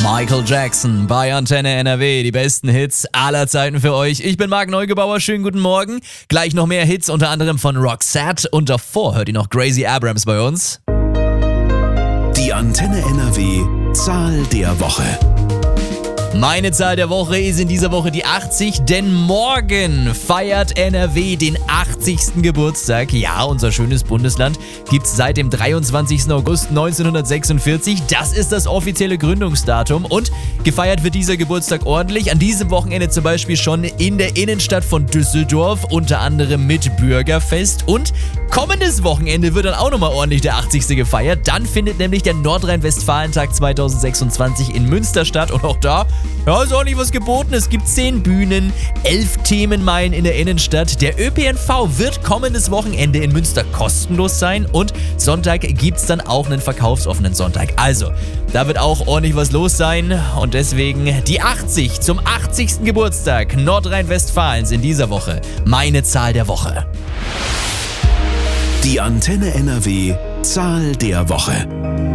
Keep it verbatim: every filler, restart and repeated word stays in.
Michael Jackson bei Antenne N R W, die besten Hits aller Zeiten für euch. Ich bin Marc Neugebauer, schönen guten Morgen. Gleich noch mehr Hits, unter anderem von Roxette. Und davor hört ihr noch Gracie Abrams bei uns. Die Antenne N R W Zahl der Woche. Meine Zahl der Woche ist in dieser Woche die achtzig, denn morgen feiert N R W den achtzigsten Geburtstag. Ja, unser schönes Bundesland gibt es seit dem dreiundzwanzigsten August neunzehnhundertsechsundvierzig. Das ist das offizielle Gründungsdatum und gefeiert wird dieser Geburtstag ordentlich. An diesem Wochenende zum Beispiel schon in der Innenstadt von Düsseldorf, unter anderem mit Bürgerfest. Und kommendes Wochenende wird dann auch nochmal ordentlich der achtzigste gefeiert. Dann findet nämlich der Nordrhein-Westfalen-Tag zweitausendsechsundzwanzig in Münster statt und auch da ja, ist ordentlich was geboten. Es gibt zehn Bühnen, elf Themenmeilen in der Innenstadt. Der Ö P N V wird kommendes Wochenende in Münster kostenlos sein und Sonntag gibt es dann auch einen verkaufsoffenen Sonntag. Also, da wird auch ordentlich was los sein und deswegen die achtzig zum achtzigsten Geburtstag Nordrhein-Westfalens in dieser Woche. Meine Zahl der Woche. Die Antenne N R W Zahl der Woche.